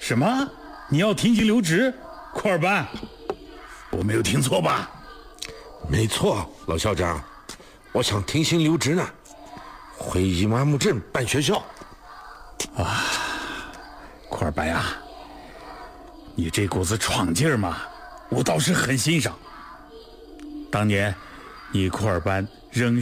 什么？你要停薪留职？库尔班，我没有听错吧？ 没错，老校长，我想停薪留职呢，回伊玛目镇办学校。 库尔班呀，你这股子闯劲儿嘛，我倒是很欣赏。当年你库尔班扔